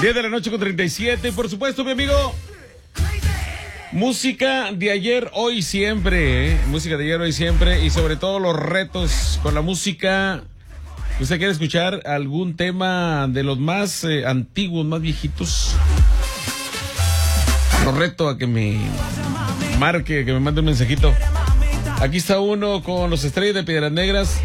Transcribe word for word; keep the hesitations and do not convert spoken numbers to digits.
diez de la noche con treinta y siete. Y por supuesto, mi amigo, música de ayer, hoy y siempre, ¿eh? Música de ayer, hoy y siempre. Y sobre todo los retos con la música. ¿Usted quiere escuchar algún tema de los más eh, antiguos, más viejitos? Lo reto a que me marque, que me mande un mensajito. Aquí está uno con los Estrellas de Piedras Negras.